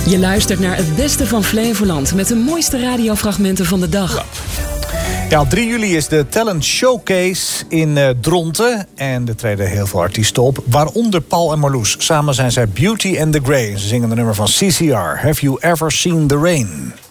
Je luistert naar het beste van Flevoland met de mooiste radiofragmenten van de dag. Ja, op 3 juli is de Talent Showcase in Dronten. En er treden heel veel artiesten op, waaronder Paul en Marloes. Samen zijn zij Beauty and the Grey. Ze zingen de nummer van CCR, Have You Ever Seen the Rain?